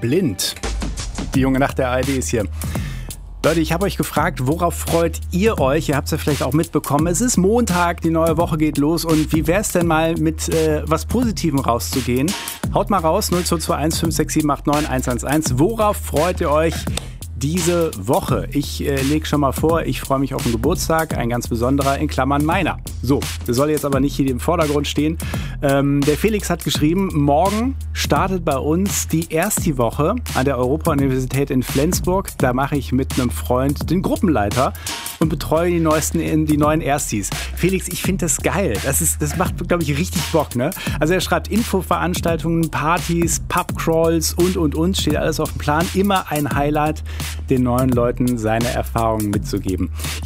blind. Die junge Nacht der ARD ist hier. Leute, ich habe euch gefragt, worauf freut ihr euch? Ihr habt es ja vielleicht auch mitbekommen. Es ist Montag, die neue Woche geht los. Und wie wäre es denn mal mit was Positivem rauszugehen? Haut mal raus, 0221 56789 111. Worauf freut ihr euch diese Woche? Ich lege schon mal vor, ich freue mich auf den Geburtstag, ein ganz besonderer, in Klammern meiner. So, das soll jetzt aber nicht hier im Vordergrund stehen. Der Felix hat geschrieben, morgen startet bei uns die Ersti-Woche an der Europa-Universität in Flensburg. Da mache ich mit einem Freund den Gruppenleiter und betreue die neuen Erstis. Felix, ich finde das geil. Das macht, glaube ich, richtig Bock, ne? Also er schreibt Infoveranstaltungen, Partys, Pubcrawls und, steht alles auf dem Plan. Immer ein Highlight, den neuen Leuten seine Erfahrungen mitzugeben.